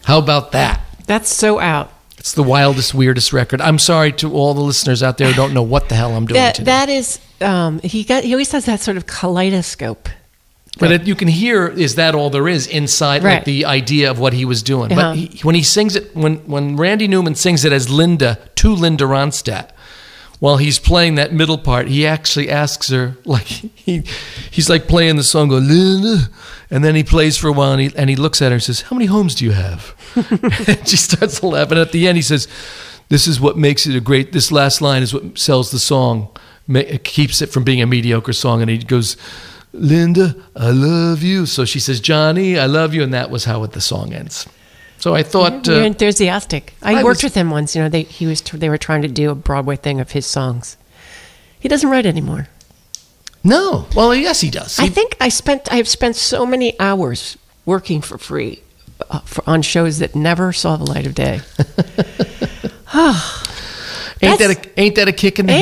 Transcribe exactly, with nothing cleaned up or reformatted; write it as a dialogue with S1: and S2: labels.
S1: How about that?
S2: That's so out.
S1: It's the wildest, weirdest record. I'm sorry to all the listeners out there who don't know what the hell I'm doing
S2: That
S1: today.
S2: that is, um, he got. He always has that sort of kaleidoscope.
S1: But it, you can hear, is that all there is inside,
S2: Right.
S1: like the idea of what he was doing.
S2: Uh-huh.
S1: But he, when he sings it, when, when Randy Newman sings it as Linda to Linda Ronstadt, while he's playing that middle part, he actually asks her, like, he he's like playing the song, go, Linda, and then he plays for a while, and he, and he looks at her and says, how many homes do you have? And she starts to laugh, and at the end he says, this is what makes it a great, this last line is what sells the song, ma- it keeps it from being a mediocre song, and he goes, Linda, I love you. So she says, Johnny, I love you, and that was how it, the song ends. So I thought...
S2: You're
S1: uh,
S2: enthusiastic. I,
S1: I
S2: worked
S1: was-
S2: with him once. You know, they he was they were trying to do a Broadway thing of his songs. He doesn't write anymore.
S1: No. Well, yes, he does.
S2: I
S1: He-
S2: think I spent I have spent so many hours working for free uh, for, on shows that never saw the light of day.
S1: ain't, that a, ain't that a kick in the